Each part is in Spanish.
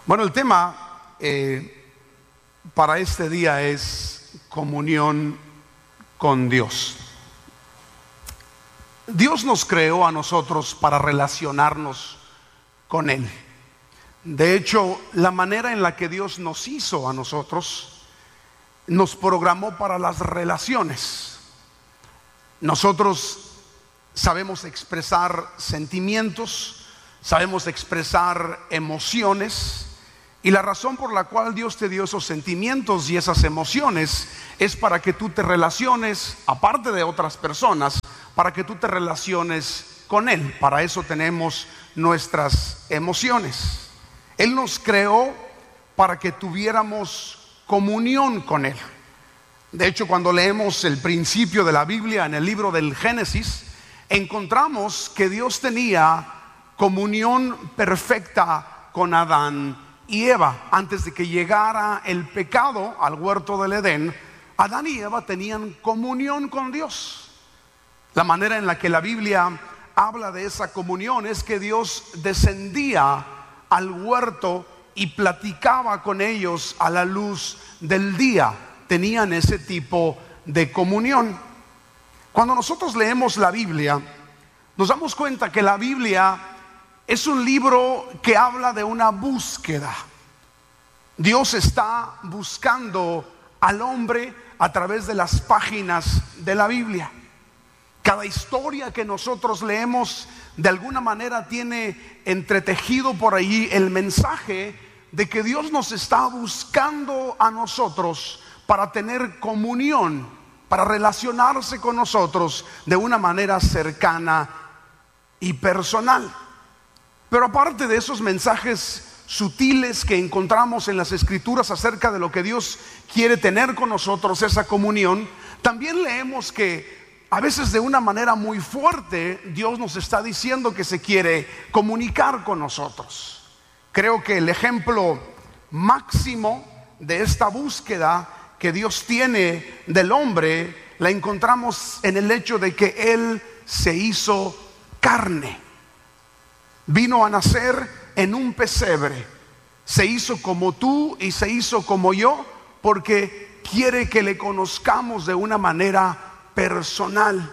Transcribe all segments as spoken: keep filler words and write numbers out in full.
Bueno, el tema eh, para este día es comunión con Dios. Dios nos creó a nosotros para relacionarnos con Él. De hecho, la manera en la que Dios nos hizo a nosotros, nos programó para las relaciones. Nosotros sabemos expresar sentimientos, sabemos expresar emociones, y la razón por la cual Dios te dio esos sentimientos y esas emociones es para que tú te relaciones, aparte de otras personas, para que tú te relaciones con Él. Para eso tenemos nuestras emociones. Él nos creó para que tuviéramos comunión con Él. De hecho, cuando leemos el principio de la Biblia en el libro del Génesis, encontramos que Dios tenía comunión perfecta con Adán y Eva. Antes de que llegara el pecado al huerto del Edén, Adán y Eva tenían comunión con Dios. La manera en la que la Biblia habla de esa comunión es que Dios descendía al huerto y platicaba con ellos a la luz del día. Tenían ese tipo de comunión. Cuando nosotros leemos la Biblia, nos damos cuenta que la Biblia es un libro que habla de una búsqueda. Dios está buscando al hombre a través de las páginas de la Biblia. Cada historia que nosotros leemos de alguna manera tiene entretejido por ahí el mensaje de que Dios nos está buscando a nosotros para tener comunión, para relacionarse con nosotros de una manera cercana y personal. Pero aparte de esos mensajes sutiles que encontramos en las Escrituras acerca de lo que Dios quiere tener con nosotros, esa comunión, también leemos que a veces de una manera muy fuerte Dios nos está diciendo que se quiere comunicar con nosotros. Creo que el ejemplo máximo de esta búsqueda que Dios tiene del hombre la encontramos en el hecho de que Él se hizo carne. Vino a nacer en un pesebre, se hizo como tú y se hizo como yo, porque quiere que le conozcamos de una manera personal.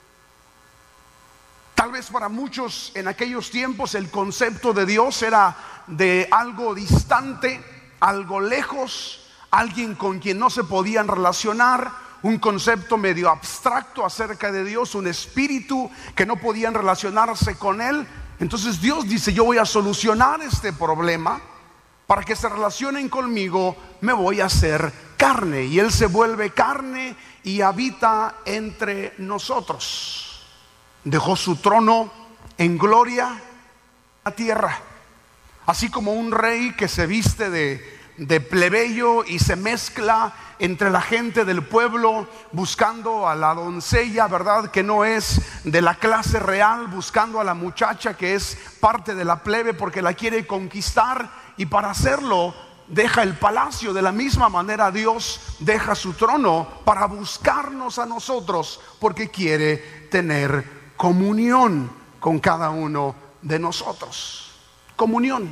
Tal vez para muchos en aquellos tiempos el concepto de Dios era de algo distante, algo lejos, alguien con quien no se podían relacionar, un concepto medio abstracto acerca de Dios, un espíritu que no podían relacionarse con Él. Entonces Dios dice: yo voy a solucionar este problema. Para que se relacionen conmigo, me voy a hacer carne. Y Él se vuelve carne y habita entre nosotros. Dejó su trono en gloria en la tierra. Así como un rey que se viste de, de plebeyo y se mezcla entre la gente del pueblo, buscando a la doncella, ¿verdad?, que no es de la clase real, buscando a la muchacha que es parte de la plebe porque la quiere conquistar, y para hacerlo deja el palacio. De la misma manera Dios deja su trono para buscarnos a nosotros, porque quiere tener comunión con cada uno de nosotros. Comunión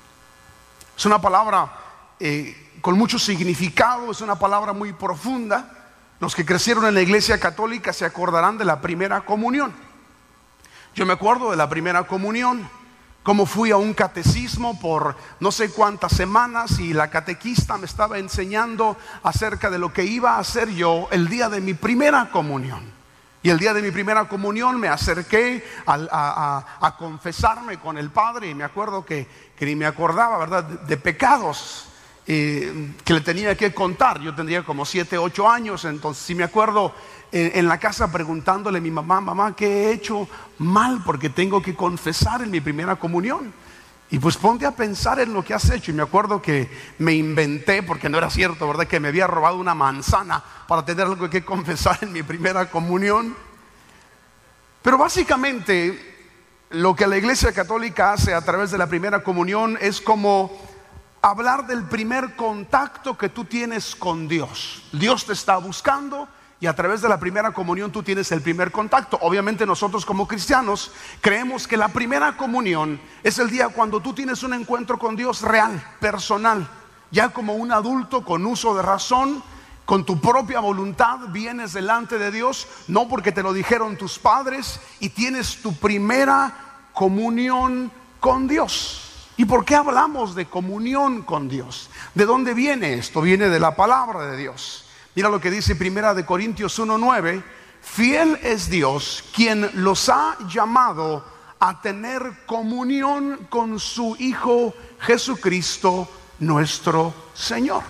es una palabra eh, con mucho significado, es una palabra muy profunda. Los que crecieron en la iglesia católica se acordarán de la primera comunión. Yo me acuerdo de la primera comunión, como fui a un catecismo por no sé cuántas semanas y la catequista me estaba enseñando acerca de lo que iba a hacer yo el día de mi primera comunión. Y el día de mi primera comunión me acerqué a, a, a, a confesarme con el Padre, y me acuerdo que, que ni me acordaba, ¿verdad?, de, de pecados eh, que le tenía que contar. Yo tendría como siete, ocho años, entonces sí me acuerdo eh, en la casa preguntándole a mi mamá: mamá, ¿qué he hecho mal? Porque tengo que confesar en mi primera comunión. Y pues ponte a pensar en lo que has hecho. Y me acuerdo que me inventé, porque no era cierto, ¿verdad?, que me había robado una manzana para tener algo que confesar en mi primera comunión. Pero básicamente lo que la iglesia católica hace a través de la primera comunión es como hablar del primer contacto que tú tienes con Dios. Dios te está buscando y a través de la primera comunión tú tienes el primer contacto. Obviamente nosotros como cristianos creemos que la primera comunión es el día cuando tú tienes un encuentro con Dios real, personal, ya como un adulto con uso de razón, con tu propia voluntad vienes delante de Dios, no porque te lo dijeron tus padres, y tienes tu primera comunión con Dios. ¿Y por qué hablamos de comunión con Dios? ¿De dónde viene esto? Viene de la palabra de Dios. Mira lo que dice Primera de Corintios uno nueve: fiel es Dios quien los ha llamado a tener comunión con su Hijo Jesucristo nuestro Señor.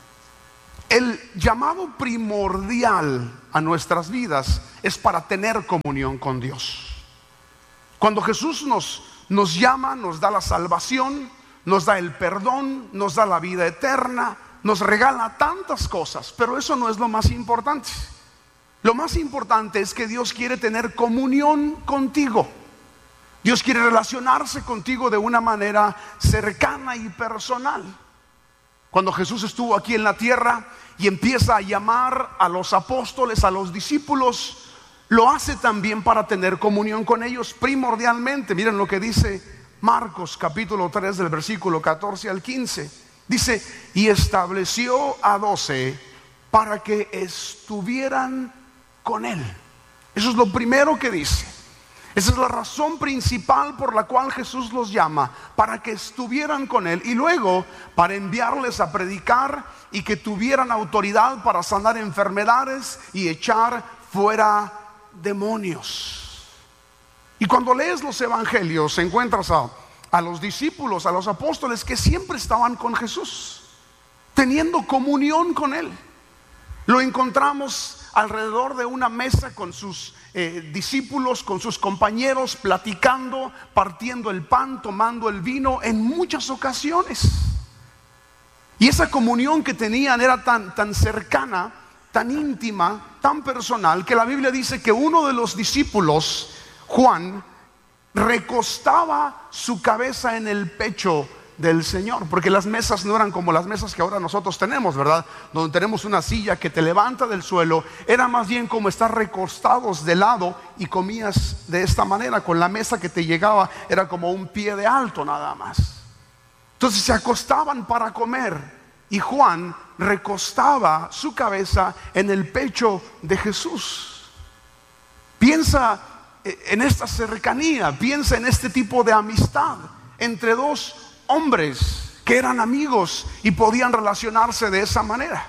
El llamado primordial a nuestras vidas es para tener comunión con Dios. Cuando Jesús nos, nos llama, nos da la salvación, nos da el perdón, nos da la vida eterna, nos regala tantas cosas, pero eso no es lo más importante. Lo más importante es que Dios quiere tener comunión contigo. Dios quiere relacionarse contigo de una manera cercana y personal. Cuando Jesús estuvo aquí en la tierra y empieza a llamar a los apóstoles, a los discípulos, lo hace también para tener comunión con ellos primordialmente. Miren lo que dice Marcos capítulo tres del versículo catorce al quince. Dice: y estableció a doce para que estuvieran con él. Eso es lo primero que dice. Esa es la razón principal por la cual Jesús los llama, para que estuvieran con él, y luego para enviarles a predicar y que tuvieran autoridad para sanar enfermedades y echar fuera demonios. Y cuando lees los evangelios encuentras a, a los discípulos, a los apóstoles que siempre estaban con Jesús, teniendo comunión con él. Lo encontramos alrededor de una mesa con sus eh, discípulos, con sus compañeros, platicando, partiendo el pan, tomando el vino en muchas ocasiones. Y esa comunión que tenían era tan, tan cercana, tan íntima, tan personal, que la Biblia dice que uno de los discípulos, Juan, recostaba su cabeza en el pecho del Señor, porque las mesas no eran como las mesas que ahora nosotros tenemos, ¿verdad? Donde tenemos una silla que te levanta del suelo. Era más bien como estar recostados de lado y comías de esta manera, con la mesa que te llegaba era como un pie de alto nada más. Entonces se acostaban para comer y Juan recostaba su cabeza en el pecho de Jesús. Piensa en esta cercanía, piensa en este tipo de amistad entre dos hombres que eran amigos y podían relacionarse de esa manera.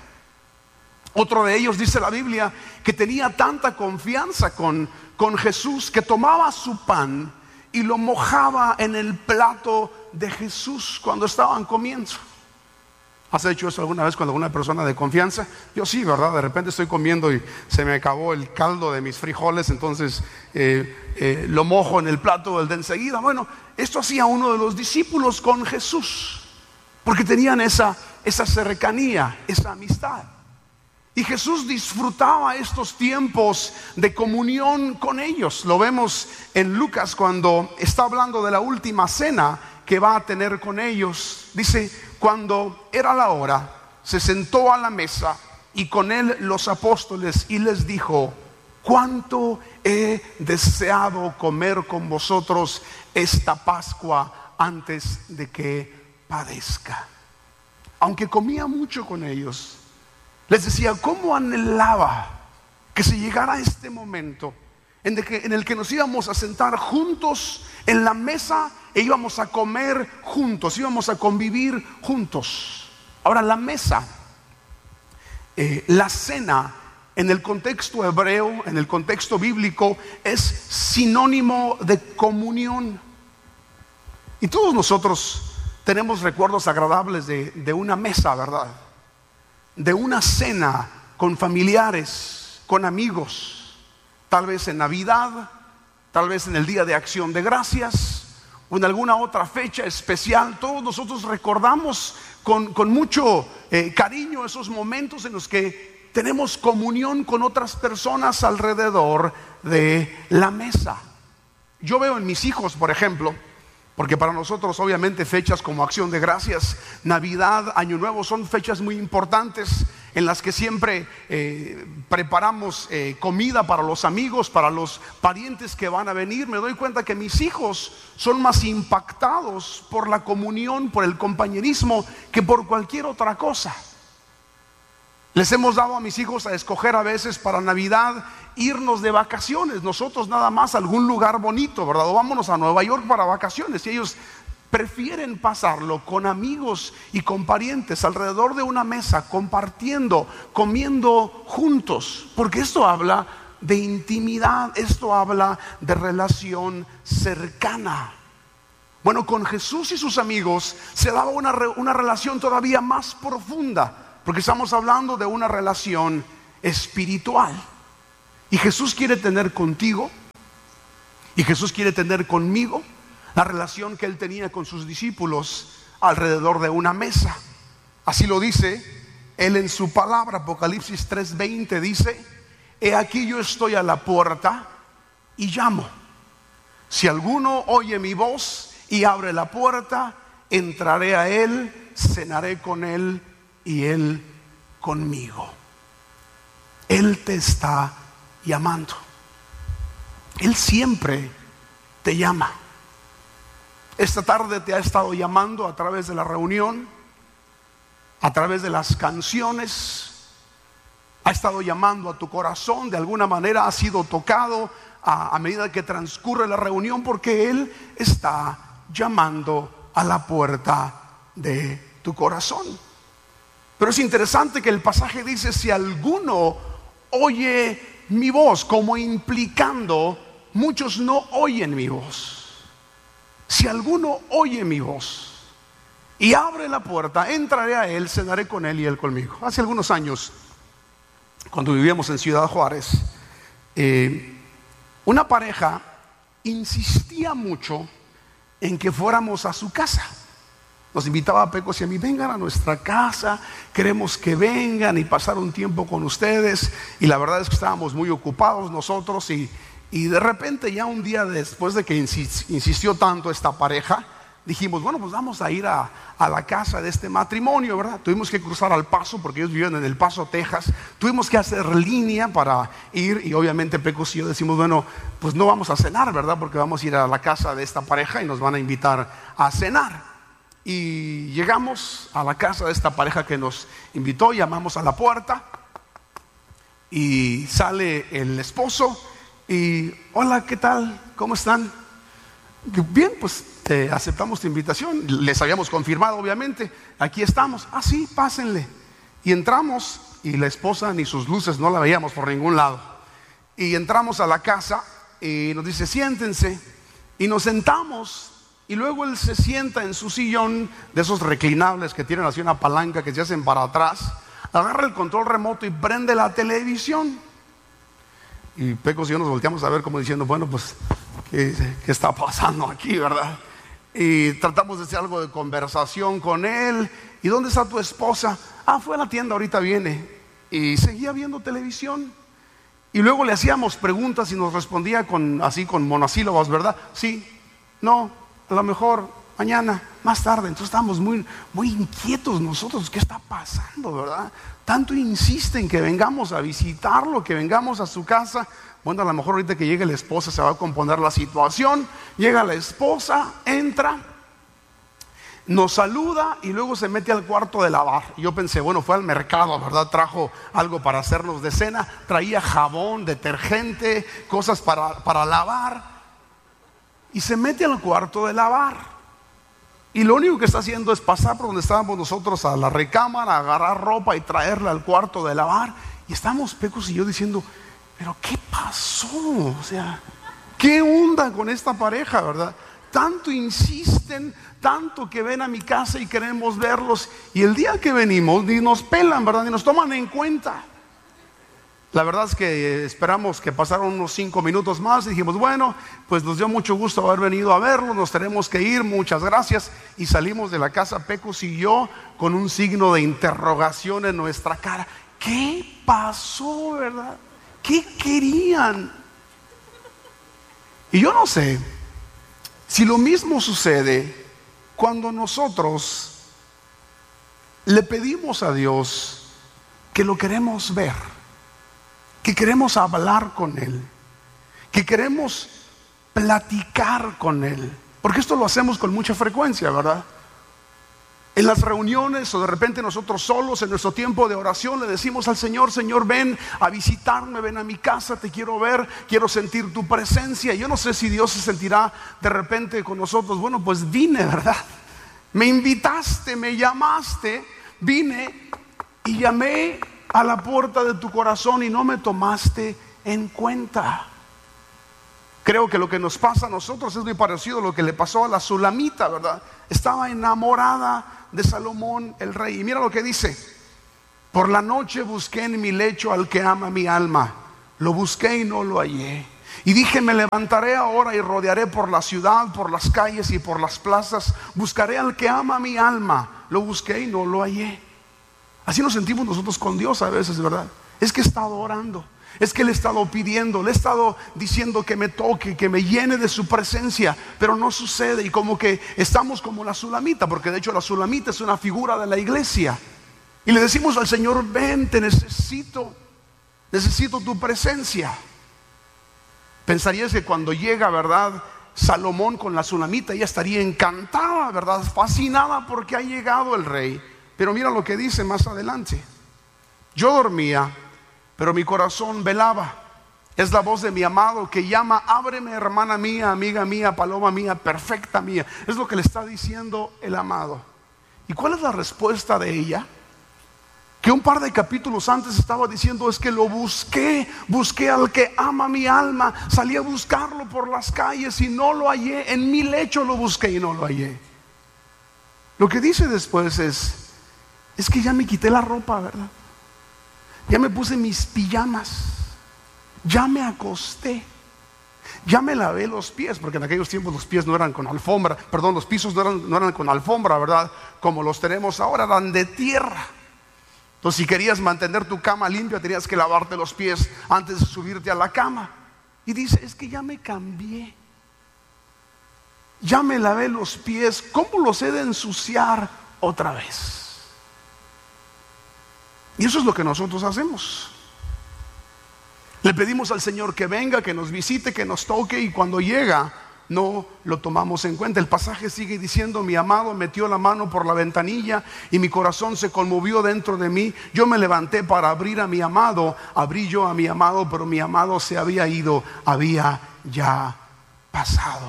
Otro de ellos, dice la Biblia, que tenía tanta confianza con, con Jesús que tomaba su pan y lo mojaba en el plato de Jesús cuando estaban comiendo. ¿Has hecho eso alguna vez con alguna persona de confianza? Yo sí, ¿verdad? De repente estoy comiendo y se me acabó el caldo de mis frijoles, entonces eh, eh, lo mojo en el plato del de enseguida. Bueno, esto hacía uno de los discípulos con Jesús, porque tenían esa, esa cercanía, esa amistad. Y Jesús disfrutaba estos tiempos de comunión con ellos. Lo vemos en Lucas cuando está hablando de la última cena que va a tener con ellos. Dice: cuando era la hora, se sentó a la mesa y con él los apóstoles y les dijo: cuánto he deseado comer con vosotros esta Pascua antes de que padezca. Aunque comía mucho con ellos, les decía cómo anhelaba que se llegara este momento en el que, en el que nos íbamos a sentar juntos en la mesa e íbamos a comer juntos, íbamos a convivir juntos. Ahora, la mesa, eh, la cena, en el contexto hebreo, en el contexto bíblico, es sinónimo de comunión. Y todos nosotros tenemos recuerdos agradables de, de una mesa, ¿verdad? De una cena con familiares, con amigos. Tal vez en Navidad, tal vez en el Día de Acción de Gracias, o en alguna otra fecha especial. Todos nosotros recordamos con, con mucho eh, cariño esos momentos en los que tenemos comunión con otras personas alrededor de la mesa. Yo veo en mis hijos, por ejemplo, porque para nosotros obviamente fechas como Acción de Gracias, Navidad, Año Nuevo son fechas muy importantes en las que siempre eh, preparamos eh, comida para los amigos, para los parientes que van a venir, me doy cuenta que mis hijos son más impactados por la comunión, por el compañerismo, que por cualquier otra cosa. Les hemos dado a mis hijos a escoger a veces para Navidad irnos de vacaciones, nosotros nada más a algún lugar bonito, ¿verdad? O vámonos a Nueva York para vacaciones, y ellos prefieren pasarlo con amigos y con parientes alrededor de una mesa, compartiendo, comiendo juntos, porque esto habla de intimidad, esto habla de relación cercana. Bueno, con Jesús y sus amigos se daba una, una relación todavía más profunda, porque estamos hablando de una relación espiritual. Y Jesús quiere tener contigo, y Jesús quiere tener conmigo la relación que Él tenía con sus discípulos alrededor de una mesa. Así lo dice Él en su palabra. Apocalipsis tres veinte dice: he aquí yo estoy a la puerta y llamo. Si alguno oye mi voz y abre la puerta, entraré a Él, cenaré con Él y Él conmigo. Él te está llamando. Él siempre te llama. Esta tarde te ha estado llamando a través de la reunión, a través de las canciones. Ha estado llamando a tu corazón, de alguna manera ha sido tocado a, a medida que transcurre la reunión, porque Él está llamando a la puerta de tu corazón. Pero es interesante que el pasaje dice: si alguno oye mi voz, como implicando muchos no oyen mi voz. Si alguno oye mi voz y abre la puerta, entraré a Él, cenaré con Él y Él conmigo. Hace algunos años, cuando vivíamos en Ciudad Juárez, eh, una pareja insistía mucho en que fuéramos a su casa. Nos invitaba a Pecos y a mí: vengan a nuestra casa, queremos que vengan y pasar un tiempo con ustedes. Y la verdad es que estábamos muy ocupados nosotros, y, y de repente, ya un día después de que insistió tanto esta pareja, dijimos: bueno, pues vamos a ir a, a la casa de este matrimonio, ¿verdad? Tuvimos que cruzar al Paso, porque ellos vivían en El Paso, Texas. Tuvimos que hacer línea para ir, y obviamente Pecos y yo decimos: bueno, pues no vamos a cenar, ¿verdad? Porque vamos a ir a la casa de esta pareja y nos van a invitar a cenar. Y llegamos a la casa de esta pareja que nos invitó, llamamos a la puerta y sale el esposo y: hola, ¿qué tal? ¿Cómo están? Bien, pues eh, aceptamos tu invitación. Les habíamos confirmado, obviamente. Aquí estamos. Ah, sí, pásenle. Y entramos, y la esposa ni sus luces no la veíamos por ningún lado. Y entramos a la casa y nos dice: siéntense. Y nos sentamos. Y luego él se sienta en su sillón, de esos reclinables que tienen así una palanca que se hacen para atrás, agarra el control remoto y prende la televisión. Y Pecos y yo nos volteamos a ver como diciendo: bueno, pues ¿qué, qué está pasando aquí, verdad? Y tratamos de hacer algo de conversación con él. ¿Y dónde está tu esposa? Ah, fue a la tienda, ahorita viene. Y seguía viendo televisión. Y luego le hacíamos preguntas y nos respondía con, así con monosílabos, ¿verdad? Sí, no, a lo mejor mañana, más tarde. Entonces estábamos muy, muy inquietos nosotros. ¿Qué está pasando, verdad? Tanto insisten que vengamos a visitarlo, que vengamos a su casa. Bueno, a lo mejor ahorita que llegue la esposa se va a componer la situación. Llega la esposa, entra, nos saluda y luego se mete al cuarto de lavar. Y yo pensé: bueno, fue al mercado, ¿verdad? Trajo algo para hacernos de cena. Traía jabón, detergente, cosas para, para lavar. Y se mete al cuarto de lavar. Y lo único que está haciendo es pasar por donde estábamos nosotros a la recámara, agarrar ropa y traerla al cuarto de lavar. Y estamos Pecos y yo diciendo: ¿pero qué pasó? O sea, ¿qué onda con esta pareja, verdad? Tanto insisten, tanto que ven a mi casa y queremos verlos, y el día que venimos ni nos pelan, ¿verdad? Ni nos toman en cuenta. La verdad es que esperamos que pasaron unos cinco minutos más y dijimos: bueno, pues nos dio mucho gusto haber venido a verlo, nos tenemos que ir, muchas gracias. Y salimos de la casa Pecos y yo con un signo de interrogación en nuestra cara. ¿Qué pasó, verdad? ¿Qué querían? Y yo no sé si lo mismo sucede cuando nosotros le pedimos a Dios que lo queremos ver, que queremos hablar con Él, que queremos platicar con Él, porque esto lo hacemos con mucha frecuencia, ¿verdad? En las reuniones o de repente nosotros solos en nuestro tiempo de oración le decimos al Señor: Señor, ven a visitarme, ven a mi casa, te quiero ver, quiero sentir tu presencia. Yo no sé si Dios se sentirá de repente con nosotros. Bueno, pues vine, ¿verdad? Me invitaste, me llamaste, vine y llamé a la puerta de tu corazón y no me tomaste en cuenta. Creo que lo que nos pasa a nosotros es muy parecido a lo que le pasó a la Sulamita, ¿verdad? Estaba enamorada de Salomón el rey. Y mira lo que dice: por la noche busqué en mi lecho al que ama mi alma, lo busqué y no lo hallé. Y dije: me levantaré ahora y rodearé por la ciudad, por las calles y por las plazas, buscaré al que ama mi alma, lo busqué y no lo hallé. Así nos sentimos nosotros con Dios a veces, ¿verdad? Es que he estado orando, es que le he estado pidiendo, le he estado diciendo que me toque, que me llene de su presencia, pero no sucede. Y como que estamos como la Sulamita, porque de hecho la Sulamita es una figura de la iglesia, y le decimos al Señor: ven, te necesito, necesito tu presencia. Pensarías que cuando llega, ¿verdad?, Salomón con la Sulamita, ella estaría encantada, ¿verdad?, fascinada porque ha llegado el rey. Pero mira lo que dice más adelante: yo dormía, pero mi corazón velaba. Es la voz de mi amado que llama: ábreme, hermana mía, amiga mía, paloma mía, perfecta mía. Es lo que le está diciendo el amado. ¿Y cuál es la respuesta de ella? Que un par de capítulos antes estaba diciendo: es que lo busqué, busqué al que ama mi alma, salí a buscarlo por las calles y no lo hallé, en mi lecho lo busqué y no lo hallé. Lo que dice después es: es que ya me quité la ropa, ¿verdad? Ya me puse mis pijamas, ya me acosté, ya me lavé los pies, porque en aquellos tiempos los pies no eran con alfombra, perdón, los pisos no eran, no eran con alfombra, ¿verdad?, como los tenemos ahora, eran de tierra. Entonces, si querías mantener tu cama limpia, tenías que lavarte los pies antes de subirte a la cama. Y dice: es que ya me cambié, ya me lavé los pies, ¿cómo los he de ensuciar otra vez? Y eso es lo que nosotros hacemos. Le pedimos al Señor que venga, que nos visite, que nos toque, y cuando llega no lo tomamos en cuenta. El pasaje sigue diciendo: mi amado metió la mano por la ventanilla y mi corazón se conmovió dentro de mí. Yo me levanté para abrir a mi amado, abrí yo a mi amado, pero mi amado se había ido, había ya pasado.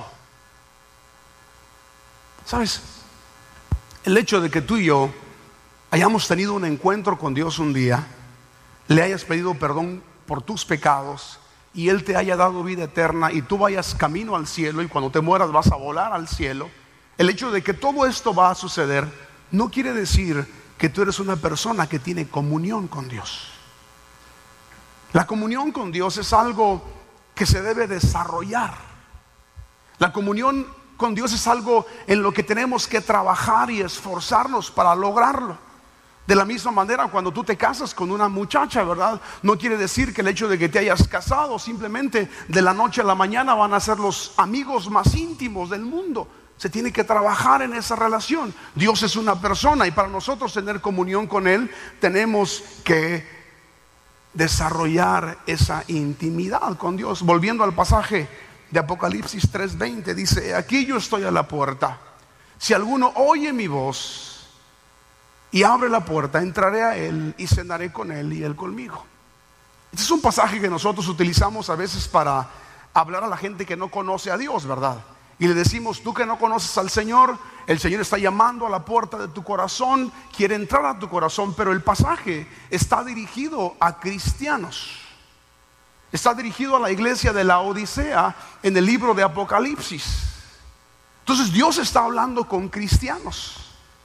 ¿Sabes? El hecho de que tú y yo hayamos tenido un encuentro con Dios un día, le hayas pedido perdón por tus pecados y Él te haya dado vida eterna y tú vayas camino al cielo, y cuando te mueras vas a volar al cielo, el hecho de que todo esto va a suceder no quiere decir que tú eres una persona que tiene comunión con Dios. La comunión con Dios es algo que se debe desarrollar. La comunión con Dios es algo en lo que tenemos que trabajar y esforzarnos para lograrlo. De la misma manera, cuando tú te casas con una muchacha, ¿verdad?, no quiere decir que el hecho de que te hayas casado simplemente de la noche a la mañana van a ser los amigos más íntimos del mundo. Se tiene que trabajar en esa relación. Dios es una persona, y para nosotros tener comunión con Él tenemos que desarrollar esa intimidad con Dios. Volviendo al pasaje de Apocalipsis tres veinte, dice: aquí yo estoy a la puerta, si alguno oye mi voz y abre la puerta, entraré a él y cenaré con él y él conmigo. Este es un pasaje que nosotros utilizamos a veces para hablar a la gente que no conoce a Dios, ¿verdad? Y le decimos: tú que no conoces al Señor, el Señor está llamando a la puerta de tu corazón, quiere entrar a tu corazón. Pero el pasaje está dirigido a cristianos, está dirigido a la iglesia de la Odisea en el libro de Apocalipsis. Entonces Dios está hablando con cristianos.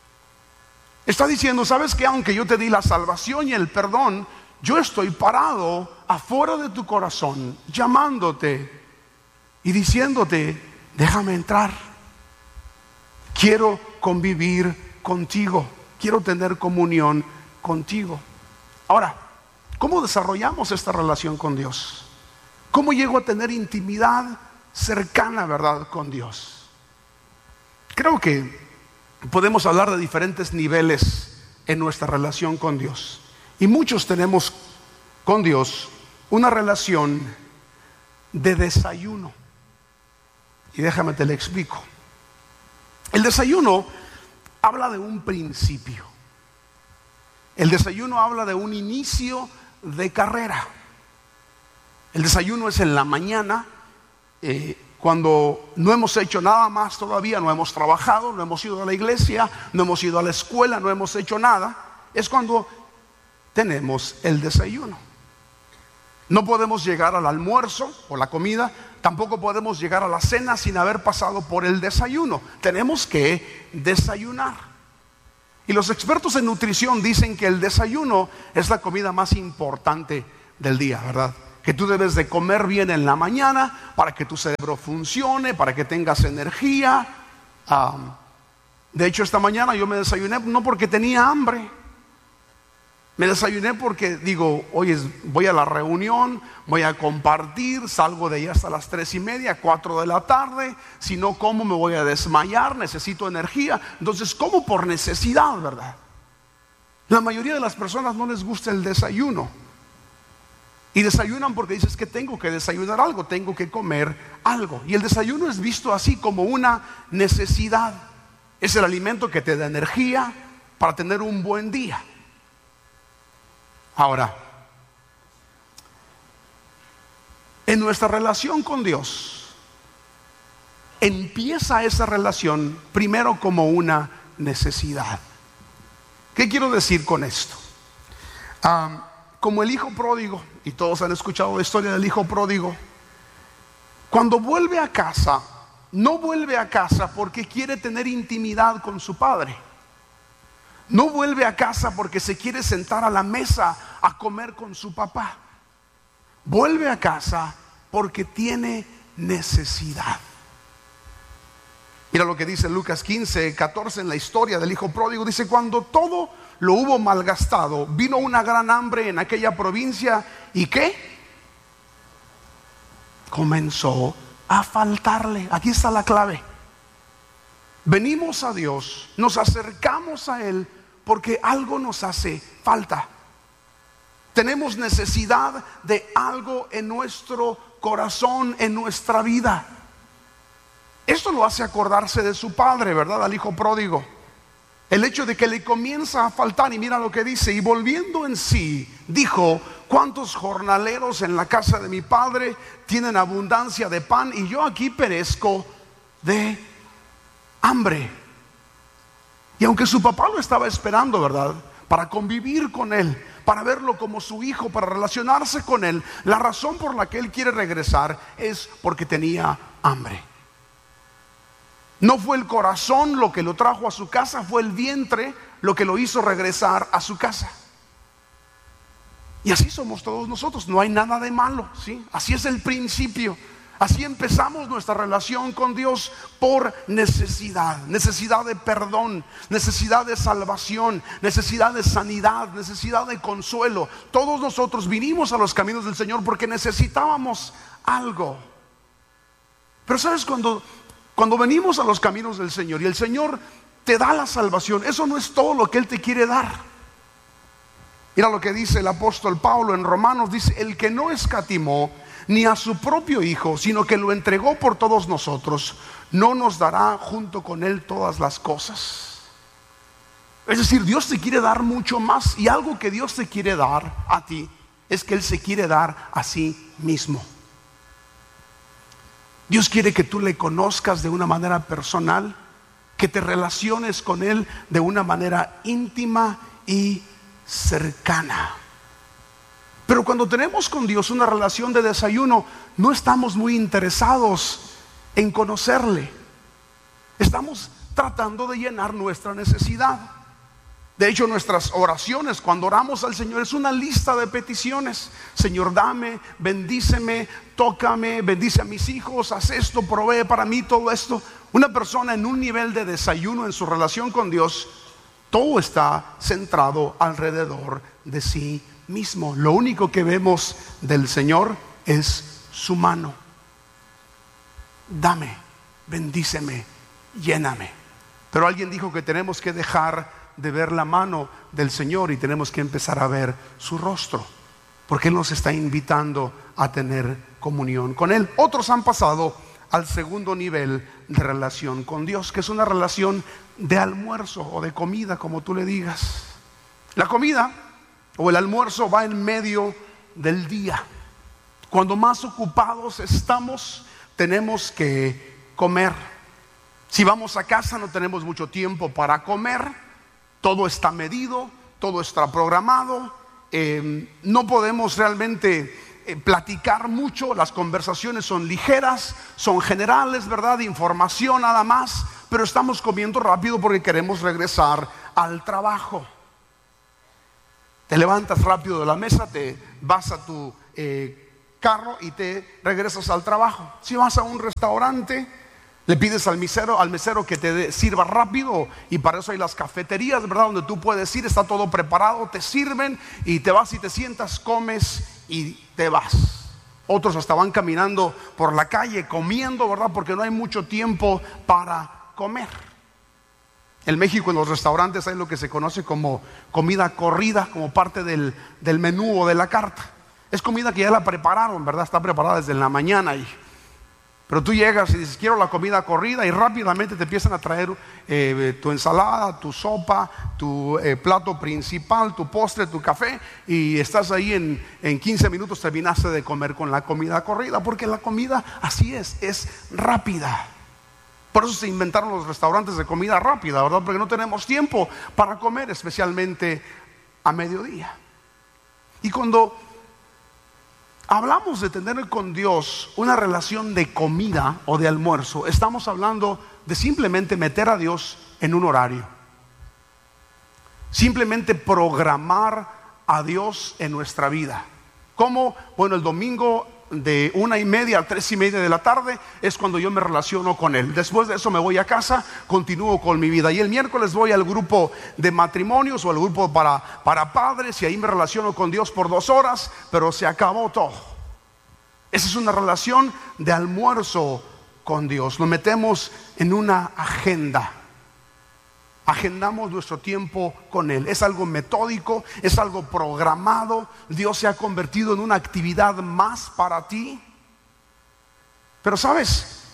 Está diciendo: sabes que aunque yo te di la salvación y el perdón, yo estoy parado afuera de tu corazón, llamándote y diciéndote: déjame entrar, quiero convivir contigo, quiero tener comunión contigo. Ahora, ¿cómo desarrollamos esta relación con Dios? ¿Cómo llego a tener intimidad cercana, verdad, con Dios? Creo que podemos hablar de diferentes niveles en nuestra relación con Dios. Y muchos tenemos con Dios una relación de desayuno. Y déjame te lo explico. El desayuno habla de un principio. El desayuno habla de un inicio de carrera. El desayuno es en la mañana, eh, cuando no hemos hecho nada más todavía, no hemos trabajado, no hemos ido a la iglesia, no hemos ido a la escuela, no hemos hecho nada. Es cuando tenemos el desayuno. No podemos llegar al almuerzo o la comida, tampoco podemos llegar a la cena sin haber pasado por el desayuno. Tenemos que desayunar. Y los expertos en nutrición dicen que el desayuno es la comida más importante del día, ¿verdad? Que tú debes de comer bien en la mañana para que tu cerebro funcione, para que tengas energía. Um, de hecho, esta mañana yo me desayuné no porque tenía hambre. Me desayuné porque digo, oye, voy a la reunión, voy a compartir, salgo de ahí hasta las tres y media, cuatro de la tarde. Si no como me voy a desmayar, necesito energía. Entonces como por necesidad, ¿verdad? La mayoría de las personas no les gusta el desayuno. Y desayunan porque dices que tengo que desayunar algo, tengo que comer algo. Y el desayuno es visto así como una necesidad. Es el alimento que te da energía para tener un buen día. Ahora, en nuestra relación con Dios, empieza esa relación primero como una necesidad. ¿Qué quiero decir con esto? Um, como el hijo pródigo, y todos han escuchado la historia del hijo pródigo, cuando vuelve a casa, no vuelve a casa porque quiere tener intimidad con su padre. No vuelve a casa porque se quiere sentar a la mesa a comer con su papá. Vuelve a casa porque tiene necesidad. Mira lo que dice Lucas quince, catorce en la historia del hijo pródigo. Dice, cuando todo lo hubo malgastado, vino una gran hambre en aquella provincia. ¿Y qué? Comenzó a faltarle. Aquí está la clave. Venimos a Dios, nos acercamos a Él porque algo nos hace falta. Tenemos necesidad de algo en nuestro corazón, en nuestra vida. Esto lo hace acordarse de su padre, ¿verdad? Al hijo pródigo. El hecho de que le comienza a faltar, y mira lo que dice, y volviendo en sí, dijo, ¿cuántos jornaleros en la casa de mi padre tienen abundancia de pan y yo aquí perezco de hambre? Y aunque su papá lo estaba esperando, ¿verdad?, para convivir con él, para verlo como su hijo, para relacionarse con él, la razón por la que él quiere regresar es porque tenía hambre. No fue el corazón lo que lo trajo a su casa, fue el vientre lo que lo hizo regresar a su casa. Y así somos todos nosotros, no hay nada de malo, ¿sí? Así es el principio. Así empezamos nuestra relación con Dios, por necesidad, necesidad de perdón, necesidad de salvación, necesidad de sanidad, necesidad de consuelo. Todos nosotros vinimos a los caminos del Señor porque necesitábamos algo. Pero sabes, cuando, cuando venimos a los caminos del Señor y el Señor te da la salvación, eso no es todo lo que Él te quiere dar. Mira lo que dice el apóstol Pablo en Romanos, dice, el que no escatimó ni a su propio hijo, sino que lo entregó por todos nosotros, no nos dará junto con él todas las cosas. Es decir, Dios te quiere dar mucho más, y algo que Dios te quiere dar a ti es que Él se quiere dar a sí mismo. Dios quiere que tú le conozcas de una manera personal, que te relaciones con Él de una manera íntima y cercana. Pero cuando tenemos con Dios una relación de desayuno, no estamos muy interesados en conocerle. Estamos tratando de llenar nuestra necesidad. De hecho, nuestras oraciones cuando oramos al Señor es una lista de peticiones. Señor, dame, bendíceme, tócame, bendice a mis hijos, haz esto, provee para mí todo esto. Una persona en un nivel de desayuno en su relación con Dios, todo está centrado alrededor de sí mismo. Lo único que vemos del Señor es su mano. Dame, bendíceme, lléname. Pero alguien dijo que tenemos que dejar de ver la mano del Señor y tenemos que empezar a ver su rostro, porque Él nos está invitando a tener comunión con Él. Otros han pasado al segundo nivel de relación con Dios, que es una relación de almuerzo o de comida, como tú le digas. La comida o el almuerzo va en medio del día. Cuando más ocupados estamos, tenemos que comer. Si vamos a casa no tenemos mucho tiempo para comer. Todo está medido, todo está programado. Eh, no podemos realmente eh, platicar mucho. Las conversaciones son ligeras, son generales, ¿verdad? De información nada más. Pero estamos comiendo rápido porque queremos regresar al trabajo. Te levantas rápido de la mesa, te vas a tu eh, carro y te regresas al trabajo. Si vas a un restaurante, le pides al mesero, al mesero que te de, sirva rápido, y para eso hay las cafeterías, ¿verdad? Donde tú puedes ir, está todo preparado, te sirven y te vas y te sientas, comes y te vas. Otros hasta van caminando por la calle comiendo, ¿verdad? Porque no hay mucho tiempo para comer. En México, en los restaurantes hay lo que se conoce como comida corrida, como parte del, del menú o de la carta. Es comida que ya la prepararon, ¿verdad? Está preparada desde la mañana. Y, pero tú llegas y dices, quiero la comida corrida, y rápidamente te empiezan a traer eh, tu ensalada, tu sopa, tu eh, plato principal, tu postre, tu café. Y estás ahí en, en quince minutos terminaste de comer con la comida corrida. Porque la comida así es, es rápida. Por eso se inventaron los restaurantes de comida rápida, ¿verdad? Porque no tenemos tiempo para comer, especialmente a mediodía. Y cuando hablamos de tener con Dios una relación de comida o de almuerzo, estamos hablando de simplemente meter a Dios en un horario. Simplemente programar a Dios en nuestra vida. Como, bueno, el domingo de una y media a tres y media de la tarde es cuando yo me relaciono con Él. Después de eso me voy a casa, continúo con mi vida. Y el miércoles voy al grupo de matrimonios o al grupo para, para padres, y ahí me relaciono con Dios por dos horas, pero se acabó todo. Esa es una relación de almuerzo con Dios. Lo metemos en una agenda. Agendamos nuestro tiempo con Él. Es algo metódico, es algo programado. Dios se ha convertido en una actividad más para ti. Pero sabes,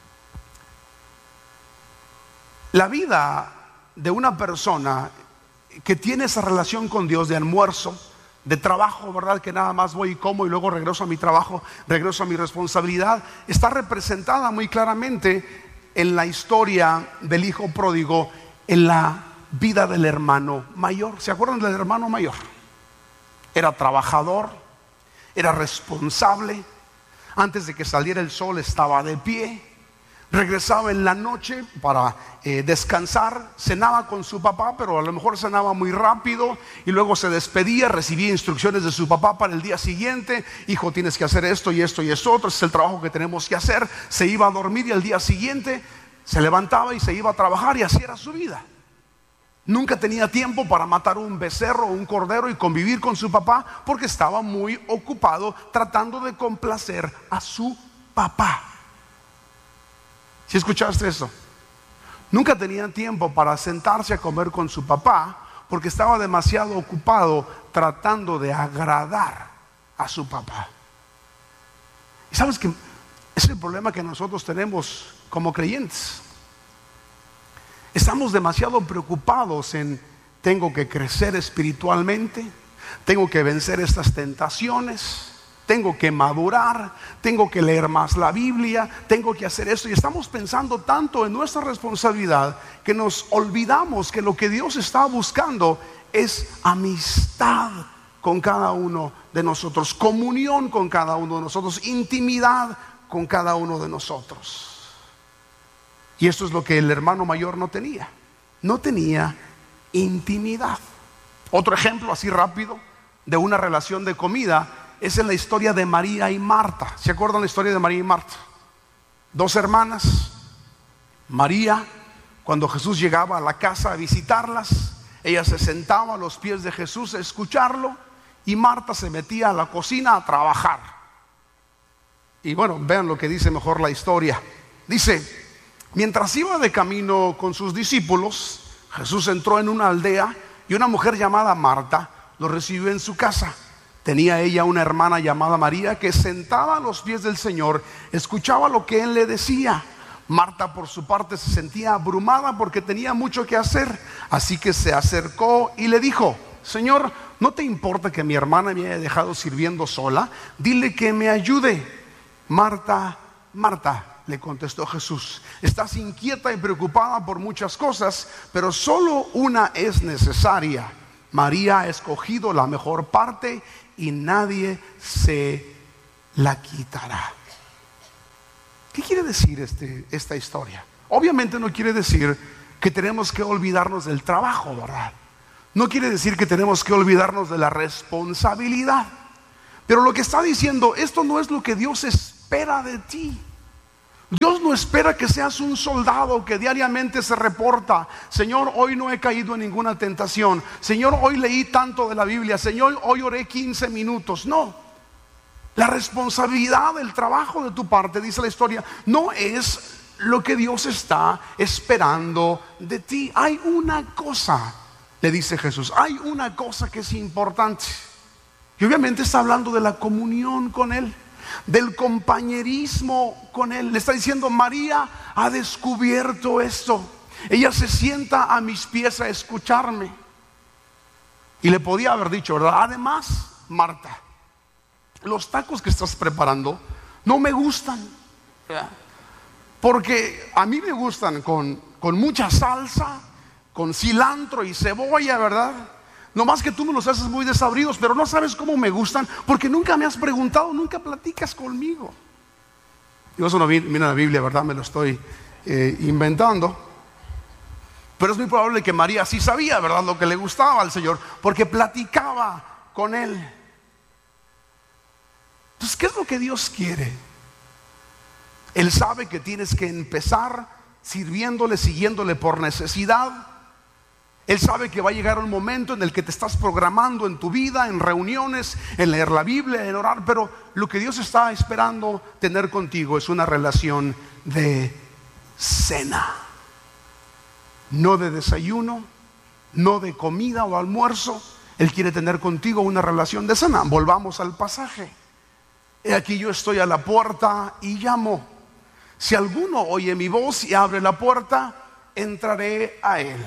la vida de una persona que tiene esa relación con Dios de almuerzo, de trabajo, ¿verdad? Que nada más voy y como y luego regreso a mi trabajo, regreso a mi responsabilidad, está representada muy claramente en la historia del hijo pródigo, en la vida del hermano mayor. ¿Se acuerdan del hermano mayor? Era trabajador, era responsable. Antes de que saliera el sol estaba de pie. Regresaba en la noche para eh, descansar. Cenaba con su papá, pero a lo mejor cenaba muy rápido, y luego se despedía, recibía instrucciones de su papá para el día siguiente. Hijo, tienes que hacer esto y esto y esto otro, es el trabajo que tenemos que hacer. Se iba a dormir y al día siguiente se levantaba y se iba a trabajar, y así era su vida. Nunca tenía tiempo para matar un becerro o un cordero y convivir con su papá, porque estaba muy ocupado tratando de complacer a su papá. ¿Sí escuchaste eso? Nunca tenía tiempo para sentarse a comer con su papá, porque estaba demasiado ocupado tratando de agradar a su papá. Y sabes que es el problema que nosotros tenemos como creyentes. Estamos demasiado preocupados en: tengo que crecer espiritualmente, tengo que vencer estas tentaciones, tengo que madurar, tengo que leer más la Biblia, tengo que hacer esto. Y estamos pensando tanto en nuestra responsabilidad que nos olvidamos que lo que Dios está buscando es amistad con cada uno de nosotros, comunión con cada uno de nosotros, intimidad con cada uno de nosotros. Y esto es lo que el hermano mayor no tenía. No tenía intimidad. Otro ejemplo así rápido de una relación de comida es en la historia de María y Marta. ¿Se acuerdan la historia de María y Marta? Dos hermanas. María, cuando Jesús llegaba a la casa a visitarlas, ella se sentaba a los pies de Jesús a escucharlo, y Marta se metía a la cocina a trabajar. Y bueno, vean lo que dice mejor la historia. Dice: mientras iba de camino con sus discípulos, Jesús entró en una aldea y una mujer llamada Marta lo recibió en su casa. Tenía ella una hermana llamada María que, sentada a los pies del Señor, escuchaba lo que Él le decía. Marta, por su parte, se sentía abrumada porque tenía mucho que hacer. Así que se acercó y le dijo: Señor, ¿no te importa que mi hermana me haya dejado sirviendo sola? Dile que me ayude. Marta, Marta, le contestó Jesús, estás inquieta y preocupada por muchas cosas, pero solo una es necesaria. María ha escogido la mejor parte y nadie se la quitará. ¿Qué quiere decir este, esta historia? Obviamente no quiere decir que tenemos que olvidarnos del trabajo, ¿verdad? No quiere decir que tenemos que olvidarnos de la responsabilidad. Pero lo que está diciendo, esto no es lo que Dios espera de ti. Dios no espera que seas un soldado que diariamente se reporta: Señor, hoy no he caído en ninguna tentación. Señor, hoy leí tanto de la Biblia. Señor, hoy oré quince minutos. No. La responsabilidad del trabajo de tu parte, dice la historia, no es lo que Dios está esperando de ti. Hay una cosa, le dice Jesús, hay una cosa que es importante. Y obviamente está hablando de la comunión con Él, del compañerismo con Él. Le está diciendo: María ha descubierto esto. Ella se sienta a mis pies a escucharme. Y le podía haber dicho, ¿verdad? Además, Marta, los tacos que estás preparando no me gustan, ¿verdad? Porque a mí me gustan con, con mucha salsa, con cilantro y cebolla, ¿verdad? No más que tú me los haces muy desabridos, pero no sabes cómo me gustan, porque nunca me has preguntado, nunca platicas conmigo. Y eso no viene en la Biblia, ¿verdad? Me lo estoy eh, inventando. Pero es muy probable que María sí sabía, ¿verdad?, lo que le gustaba al Señor, porque platicaba con Él. Entonces, ¿qué es lo que Dios quiere? Él sabe que tienes que empezar sirviéndole, siguiéndole por necesidad. Él sabe que va a llegar un momento en el que te estás programando en tu vida, en reuniones, en leer la Biblia, en orar. Pero lo que Dios está esperando tener contigo es una relación de cena. No de desayuno, no de comida o almuerzo. Él quiere tener contigo una relación de cena. Volvamos al pasaje. He aquí, yo estoy a la puerta y llamo. Si alguno oye mi voz y abre la puerta, entraré a él.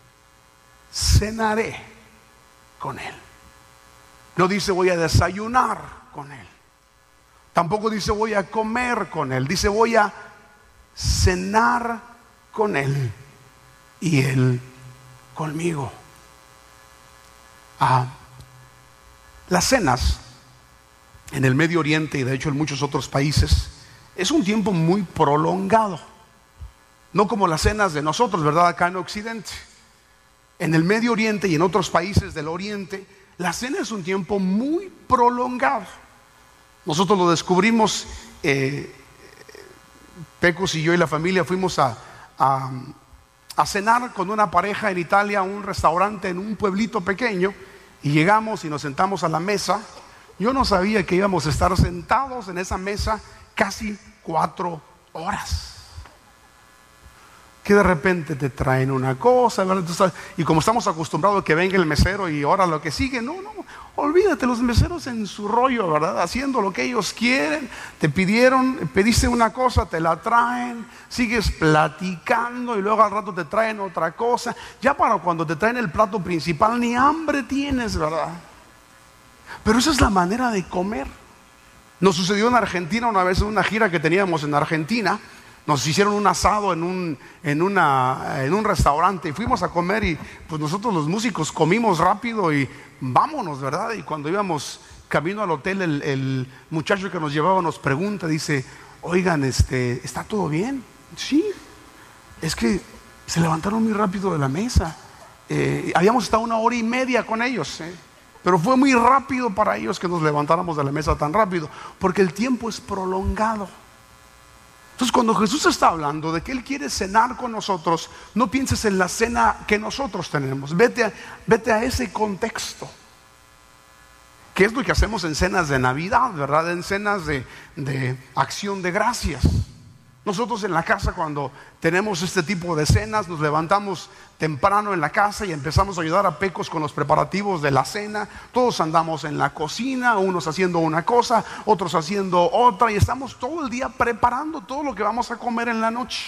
Cenaré con Él. No dice voy a desayunar con Él. Tampoco dice voy a comer con Él. Dice voy a cenar con Él y Él conmigo. Ah, las cenas en el Medio Oriente y de hecho en muchos otros países es un tiempo muy prolongado. No como las cenas de nosotros, ¿verdad? Acá en Occidente. En el Medio Oriente y en otros países del Oriente, la cena es un tiempo muy prolongado. Nosotros lo descubrimos, eh, Pecos y yo y la familia fuimos a, a, a cenar con una pareja en Italia a un restaurante en un pueblito pequeño. Y llegamos y nos sentamos a la mesa. Yo no sabía que íbamos a estar sentados en esa mesa casi cuatro horas. Que de repente te traen una cosa, ¿verdad? Y como estamos acostumbrados a que venga el mesero y ahora lo que sigue, no, no, olvídate, los meseros en su rollo, ¿verdad? Haciendo lo que ellos quieren. Te pidieron, pediste una cosa, te la traen, sigues platicando y luego al rato te traen otra cosa. Ya para cuando te traen el plato principal ni hambre tienes, ¿verdad? Pero esa es la manera de comer. Nos sucedió en Argentina una vez en una gira que teníamos en Argentina. Nos hicieron un asado en un, en, una, en un restaurante y fuimos a comer y pues nosotros los músicos comimos rápido y vámonos, ¿verdad? Y cuando íbamos camino al hotel, el, el muchacho que nos llevaba nos pregunta, dice, oigan, este, ¿está todo bien? Sí, es que se levantaron muy rápido de la mesa. Eh, habíamos estado una hora y media con ellos, ¿eh? Pero fue muy rápido para ellos que nos levantáramos de la mesa tan rápido, porque el tiempo es prolongado. Entonces, cuando Jesús está hablando de que Él quiere cenar con nosotros, no pienses en la cena que nosotros tenemos. Vete a, vete a ese contexto. ¿Qué es lo que hacemos en cenas de Navidad, verdad? En cenas de, de acción de gracias. Nosotros en la casa, cuando tenemos este tipo de cenas, nos levantamos temprano en la casa y empezamos a ayudar a Pecos con los preparativos de la cena. Todos andamos en la cocina, unos haciendo una cosa, otros haciendo otra, y estamos todo el día preparando todo lo que vamos a comer en la noche.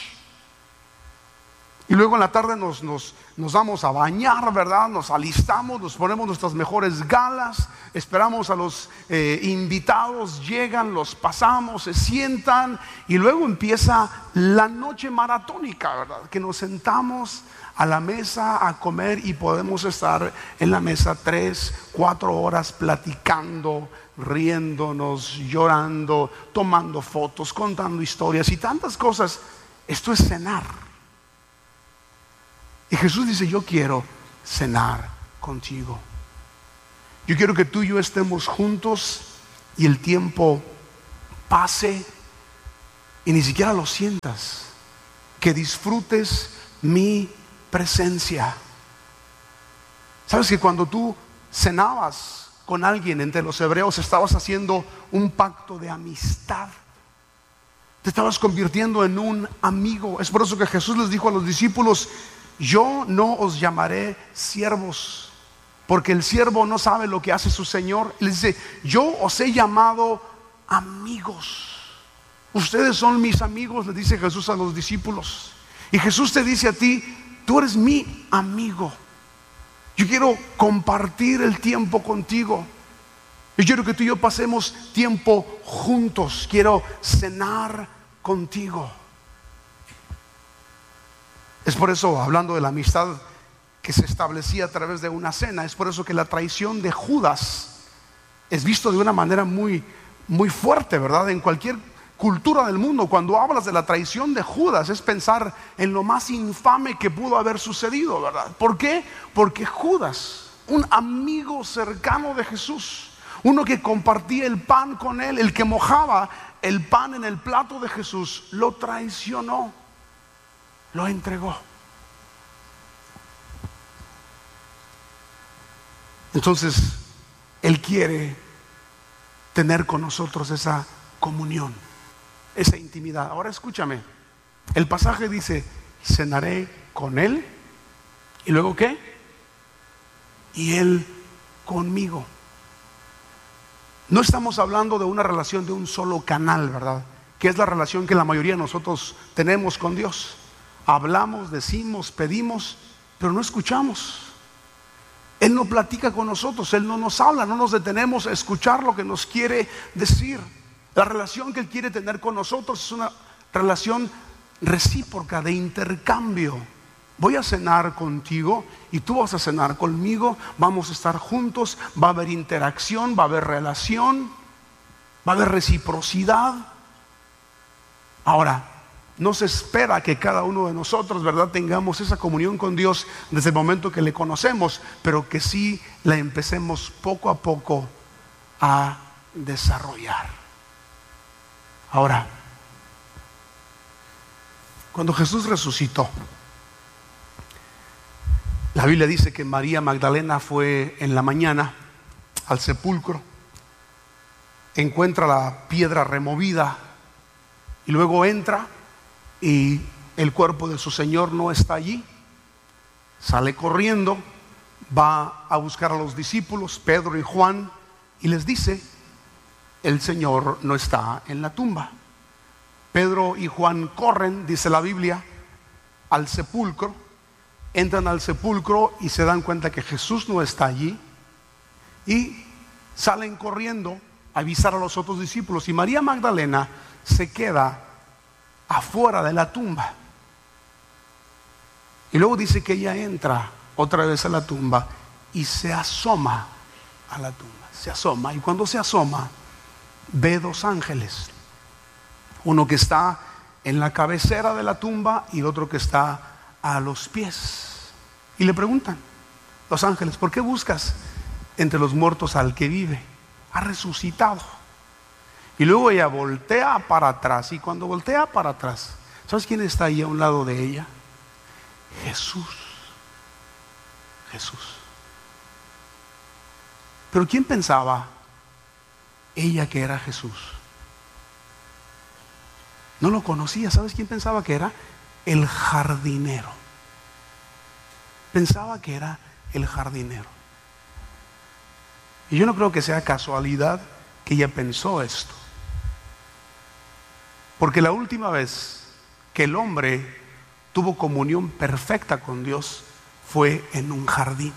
Y luego en la tarde nos, nos, nos vamos a bañar, ¿verdad? Nos alistamos, nos ponemos nuestras mejores galas, esperamos a los eh, invitados, llegan, los pasamos, se sientan, y luego empieza la noche maratónica, ¿verdad? Que nos sentamos a la mesa a comer y podemos estar en la mesa tres, cuatro horas platicando, riéndonos, llorando, tomando fotos, contando historias y tantas cosas. Esto es cenar. Y Jesús dice: yo quiero cenar contigo. Yo quiero que tú y yo estemos juntos y el tiempo pase y ni siquiera lo sientas. Que disfrutes mi presencia. ¿Sabes que cuando tú cenabas con alguien entre los hebreos, estabas haciendo un pacto de amistad? Te estabas convirtiendo en un amigo. Es por eso que Jesús les dijo a los discípulos: yo no os llamaré siervos, porque el siervo no sabe lo que hace su Señor. Les dice: yo os he llamado amigos. Ustedes son mis amigos, le dice Jesús a los discípulos. Y Jesús te dice a ti: tú eres mi amigo. Yo quiero compartir el tiempo contigo. Yo quiero que tú y yo pasemos tiempo juntos. Quiero cenar contigo. Es por eso, hablando de la amistad que se establecía a través de una cena, es por eso que la traición de Judas es visto de una manera muy, muy fuerte, ¿verdad? En cualquier cultura del mundo, cuando hablas de la traición de Judas, es pensar en lo más infame que pudo haber sucedido, ¿verdad? ¿Por qué? Porque Judas, un amigo cercano de Jesús, uno que compartía el pan con él, el que mojaba el pan en el plato de Jesús, lo traicionó. Lo entregó. Entonces Él quiere tener con nosotros esa comunión, esa intimidad. Ahora escúchame, el pasaje dice: cenaré con Él. ¿Y luego qué? Y Él conmigo. No estamos hablando de una relación de un solo canal, ¿verdad? Que es la relación que la mayoría de nosotros tenemos con Dios. Hablamos, decimos, pedimos, pero no escuchamos. Él no platica con nosotros, Él no nos habla, no nos detenemos a escuchar lo que nos quiere decir. La relación que Él quiere tener con nosotros es una relación recíproca, de intercambio. Voy a cenar contigo y tú vas a cenar conmigo, vamos a estar juntos, va a haber interacción, va a haber relación, va a haber reciprocidad. Ahora, no se espera que cada uno de nosotros, ¿verdad?, tengamos esa comunión con Dios desde el momento que le conocemos, pero que sí la empecemos poco a poco a desarrollar. Ahora, cuando Jesús resucitó, la Biblia dice que María Magdalena fue en la mañana al sepulcro, encuentra la piedra removida y luego entra y el cuerpo de su Señor no está allí. Sale corriendo, va a buscar a los discípulos, Pedro y Juan, y les dice: el Señor no está en la tumba. Pedro y Juan corren, dice la Biblia, al sepulcro. Entran al sepulcro y se dan cuenta que Jesús no está allí, y salen corriendo a avisar a los otros discípulos. Y María Magdalena se queda afuera de la tumba. Y luego dice que ella entra otra vez a la tumba y se asoma a la tumba. Se asoma, y cuando se asoma ve dos ángeles, uno que está en la cabecera de la tumba y el otro que está a los pies. Y le preguntan los ángeles: ¿por qué buscas entre los muertos al que vive? Ha resucitado. Y luego ella voltea para atrás, y cuando voltea para atrás, ¿sabes quién está ahí a un lado de ella? Jesús. Jesús. Pero ¿quién pensaba ella que era Jesús? No lo conocía. ¿Sabes quién pensaba que era? El jardinero. Pensaba que era el jardinero. Y yo no creo que sea casualidad que ella pensó esto. Porque la última vez que el hombre tuvo comunión perfecta con Dios fue en un jardín.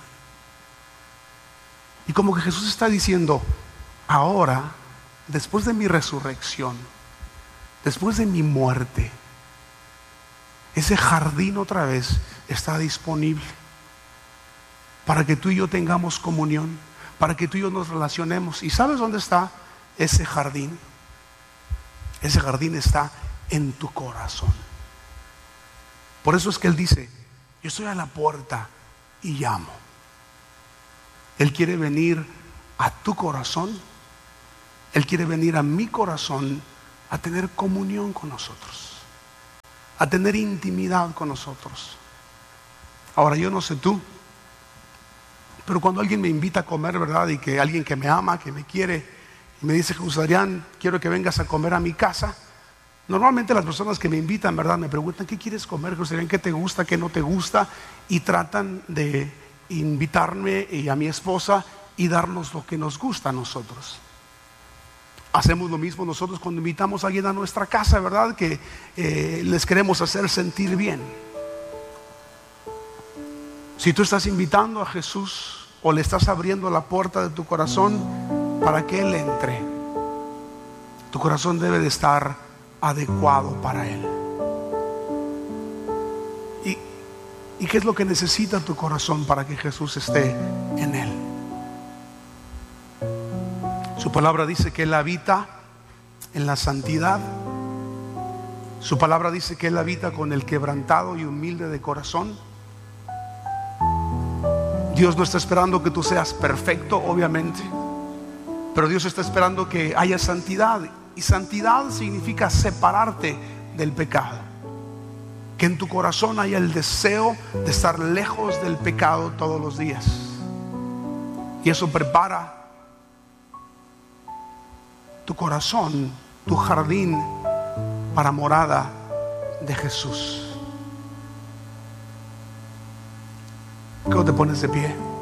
Y como que Jesús está diciendo, ahora, después de mi resurrección, después de mi muerte, ese jardín otra vez está disponible para que tú y yo tengamos comunión, para que tú y yo nos relacionemos. ¿Y sabes dónde está ese jardín? Ese jardín está en tu corazón. Por eso es que Él dice, yo estoy a la puerta y llamo. Él quiere venir a tu corazón. Él quiere venir a mi corazón a tener comunión con nosotros, a tener intimidad con nosotros. Ahora, yo no sé tú, pero cuando alguien me invita a comer, ¿verdad? Y que alguien que me ama, que me quiere, y me dice, Jesús Adrián, quiero que vengas a comer a mi casa. Normalmente las personas que me invitan, ¿verdad? Me preguntan, ¿qué quieres comer, Jesús Adrián? ¿Qué te gusta, qué no te gusta? Y tratan de invitarme y a mi esposa y darnos lo que nos gusta a nosotros. Hacemos lo mismo nosotros cuando invitamos a alguien a nuestra casa, ¿verdad? Que eh, les queremos hacer sentir bien. Si tú estás invitando a Jesús o le estás abriendo la puerta de tu corazón para que Él entre, tu corazón debe de estar adecuado para Él. ¿Y, y qué es lo que necesita tu corazón para que Jesús esté en él? Su palabra dice que Él habita en la santidad. Su palabra dice que Él habita con el quebrantado y humilde de corazón. Dios no está esperando que tú seas perfecto, obviamente, pero Dios está esperando que haya santidad. Y santidad significa separarte del pecado. Que en tu corazón haya el deseo de estar lejos del pecado todos los días. Y eso prepara tu corazón, tu jardín, para morada de Jesús. ¿Cómo te pones de pie?